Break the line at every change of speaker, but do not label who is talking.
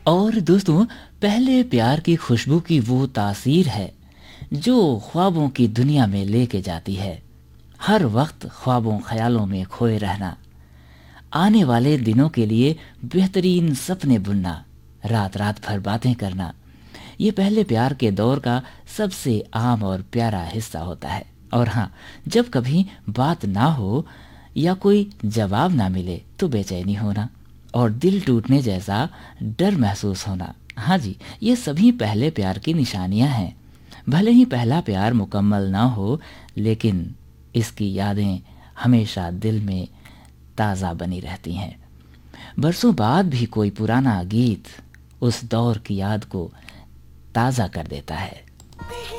और दोस्तों, पहले प्यार की खुशबू की वो तासीर है जो ख्वाबों की दुनिया में लेके जाती है। हर वक्त ख्वाबों ख्यालों में खोए रहना, आने वाले दिनों के लिए बेहतरीन सपने बुनना, रात रात भर बातें करना, ये पहले प्यार के दौर का सबसे आम और प्यारा हिस्सा होता है। और हाँ, जब कभी बात ना हो या कोई जवाब ना मिले तो बेचैनी होना और दिल टूटने जैसा डर महसूस होना, हाँ जी, ये सभी पहले प्यार की निशानियां हैं। भले ही पहला प्यार मुकम्मल ना हो, लेकिन इसकी यादें हमेशा दिल में ताज़ा बनी रहती हैं। बरसों बाद भी कोई पुराना गीत उस दौर की याद को ताज़ा कर देता है।